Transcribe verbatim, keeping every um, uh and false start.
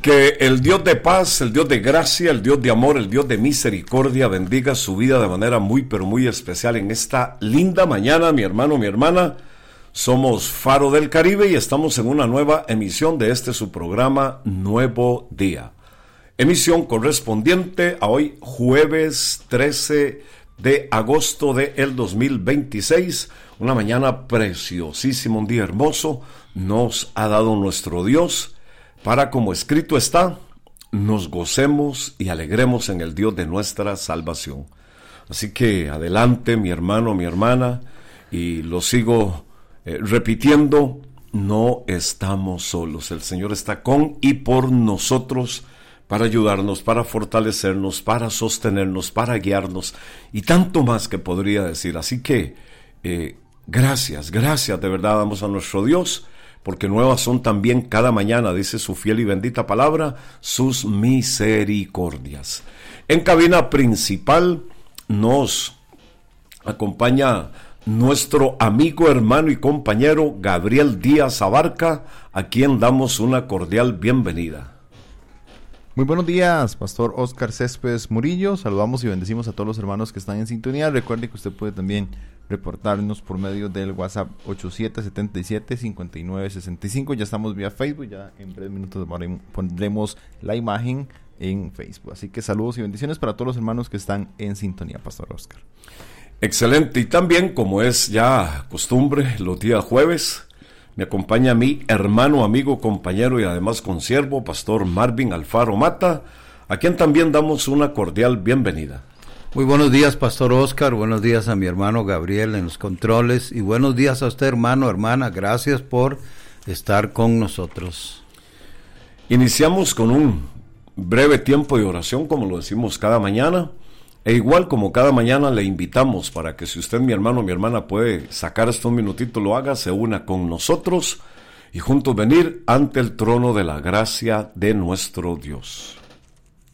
Que el Dios de paz, el Dios de gracia, el Dios de amor, el Dios de misericordia bendiga su vida de manera muy pero muy especial en esta linda mañana, mi hermano, mi hermana. Somos Faro del Caribe y estamos en una nueva emisión de este su programa Nuevo Día. Emisión correspondiente a hoy jueves trece de agosto del dos mil veintiséis. Una mañana preciosísima, un día hermoso nos ha dado nuestro Dios para, como escrito está, nos gocemos y alegremos en el Dios de nuestra salvación. Así que adelante, mi hermano, mi hermana, y lo sigo eh, repitiendo, no estamos solos. El Señor está con y por nosotros para ayudarnos, para fortalecernos, para sostenernos, para guiarnos y tanto más que podría decir. Así que eh, gracias, gracias de verdad damos a nuestro Dios, porque nuevas son también cada mañana, dice su fiel y bendita palabra, sus misericordias. En cabina principal nos acompaña nuestro amigo, hermano y compañero Gabriel Díaz Abarca, a quien damos una cordial bienvenida. Muy buenos días, Pastor Oscar Céspedes Murillo. Saludamos y bendecimos a todos los hermanos que están en sintonía. Recuerde que usted puede también reportarnos por medio del WhatsApp ocho siete siete siete, cinco nueve seis cinco. Ya estamos vía Facebook, ya en breves minutos pondremos la imagen en Facebook. Así que saludos y bendiciones para todos los hermanos que están en sintonía, Pastor Oscar. Excelente, y también, como es ya costumbre, los días jueves me acompaña mi hermano, amigo, compañero y además consiervo, Pastor Marvin Alfaro Mata, a quien también damos una cordial bienvenida. Muy buenos días, Pastor Oscar, buenos días a mi hermano Gabriel en los controles y buenos días a usted, hermano, hermana, gracias por estar con nosotros. Iniciamos con un breve tiempo de oración, como lo decimos cada mañana, e igual como cada mañana le invitamos para que si usted, mi hermano, mi hermana, puede sacar esto un minutito, lo haga, se una con nosotros y juntos venir ante el trono de la gracia de nuestro Dios.